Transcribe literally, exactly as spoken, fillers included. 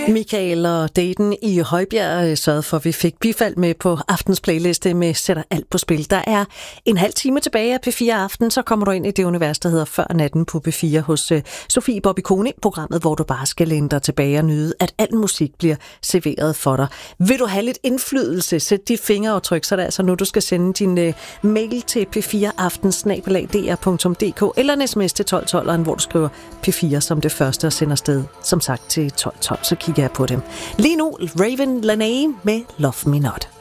Michael og Dayton i Højbjerg sørgede for, at vi fik bifald med på aftens playliste med Sætter alt på spil. Der er en halv time tilbage af P fire Aften, så kommer du ind i det univers, der hedder Før natten på P fire hos uh, Sofie Bobby Kone, programmet, hvor du bare skal læne dig tilbage og nyde, at al musik bliver serveret for dig. Vil du have lidt indflydelse, sæt de fingeraftryk, så er det altså nu, du skal sende din uh, mail til p fire aften snabel-a d r punktum d k eller en sms til tolv tolv, hvor du skriver P fire som det første og sender sted, som sagt, til tolv tolv, så kigger jeg på dem. Lige nu, Raven Lenae med Love Me Not.